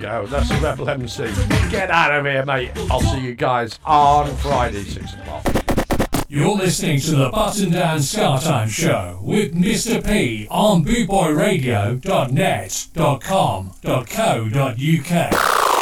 go. That's the Rebel MC. Get out of here, mate. I'll see you guys on Friday, 6 o'clock. You're listening to the Button Down Scartime Show with Mr. P on bootboyradio.net.com.co.uk.